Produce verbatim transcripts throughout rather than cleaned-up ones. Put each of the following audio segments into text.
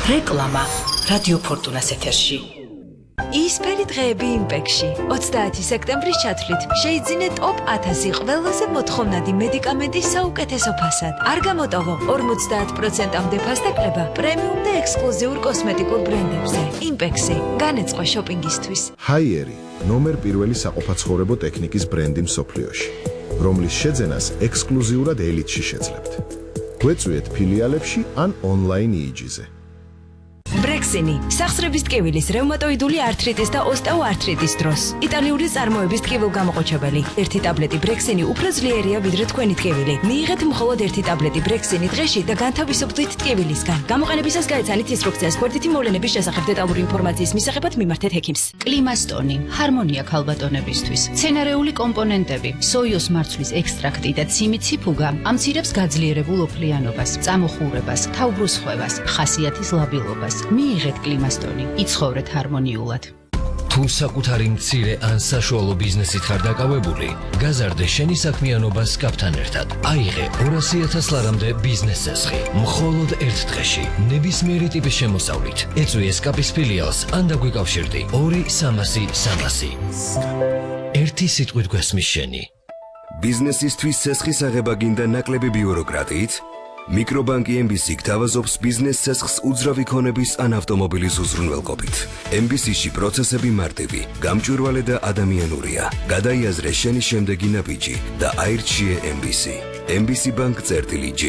რეკლამა რადიო ფორტუნას ეთერში. ისფერი დღეები იმპექსში. ოცდაათი სექტემბრის ჩათვლით შეიძინე ტოპ ათასი ყველაზე მოთხოვნადი მედიკამენტის საუკეთესო ფასად. არ გამოტოვო ორმოცდაათ პროცენტამდე ფასდაკლება პრემიუმ და ექსკლუზიურ კოსმეტიკურ ბრენდებზე. იმპექსი განეწყო შოპინგისთვის. ჰაიერი ნომერ პირველი საყოფაცხოვრებო ტექნიკის ბრენდი მსოფლიოში, რომლის შეძენას ექსკლუზიურად ელიტში შეძლებთ. გვეწვიეთ ფილიალებში ან ონლაინ იიჯიზე. ბრექსინი სახსრების ტკივილის, რევმატოიდული ართრიტის და ოსტეოართრიტის დროს. იტალიური წარმოების ტკივილგამოყოჩებელი. ერთი ტაბლეტი ბრექსინი უფრო ძლიერია ვიდრე თქვენი ტკივილი. მიიღეთ მხოლოდ ერთი ტაბლეტი ბრექსინი დღეში და განთავისუფლდით ტკივილისგან. გამოყენებისას გაეცანით ინსტრუქციას გვერდითი მოვლენების შესახებ დეტალური ინფორმაციის მისაღებად მიმართეთ ექიმს. კლიმასტონი, ჰარმონია ქალბატონებისთვის. მცენარეული კომპონენტები, სოიოს მარცვლის ექსტრაქტი და ციმი ციფუგა ამცირებს გაძლიერებულ ოფლიანობას, წამოხურებას, თავბრუსხვევას, ხასიათის ლაბილობას. მიიღეთ კლიმასტონი, იცხოვრეთ ჰარმონიულად. თუ საკუთარი მცირე ან საშუალო ბიზნესით ხარ დაკავებული, გაზარდე შენი საქმიანობა სკაპთან ერთად. აიღე ორასი ათას ლარამდე ბიზნეს წესხი, მხოლოდ ერთ დღეში, ნებისმიერი ტიპის შემოსავლით. ეწვი სკაპის ფილიალს ან დაგვიკავშირდი ორი სამასი სამასი. ერთი სიტყვით გვესმის შენი. ბიზნესისთვის წესხის აღება გინდა ნაკლები ბიუროკრატიით? მიკრობანკი ემ ბი სი გთავაზობს ბიზნეს წესხს უძრავი ქონების ან ავტომობილის უზრუნველყოფით. ემ ბი სი-ში პროცესები მარტივი, გამჭვირვალე და ადამიანურია. გადაიაზრე შენი შემდეგი ნაბიჯი და აირჩიე ემ ბი სი. ემ ბი სი ბანკ წერტილი ჯი.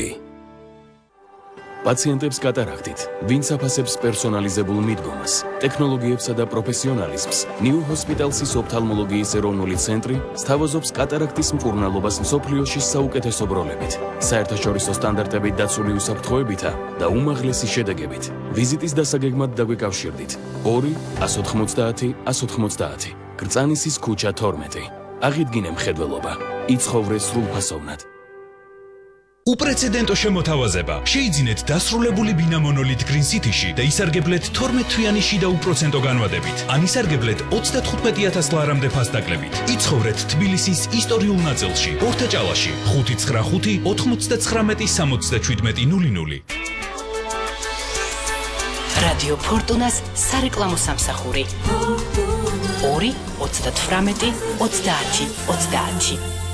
პაციენტებს კატარაქტით, ვინც აფასებს პერსონალიზებულ მიდგომას, ტექნოლოგიებსა და პროფესიონალიზმს, ნიუ ჰოსპიტალსის ოფთალმოლოგიის ეროვნული ცენტრი სთავაზობს კატარაქტის მკურნალობას მსოფლიოში საუკეთესო ბროლებით, საერთაშორისო სტანდარტებით დაცული უსაფრთხოებითა და უმაღლესი შედეგებით. ვიზიტის დასაგეგმად დაგვიკავშირდით ორი ათას ოცდაათი ათას ოცდაათი, გრწანისის ქუჩა თორმეტი. აღიდგინე მხედველობა, იცხოვრე სრულფასოვნად. უპრეცედენტო შემოთავაზება. შეიძინეთ დასრულებული ბინა მონოლით Green City-ში და ისარგებლეთ თორმეტ თვიანი შიდა უპროცენტო განვადებით. ან ისარგებლეთ ოცდათხუთმეტი ათას ლარამდე ფასდაკლებით. იცხოვრეთ თბილისის ისტორიულ ნაწილში, ორთაჭალაში, ხუთი ცხრა ხუთი ოთხმოცდაცხრამეტი სამოცდაშვიდმეტი ნული ნული. რადიო ფორტუნას სარეკლამო სამსახური. ორი ოცდათვრამეტი ოცდაათი ოცდაათი.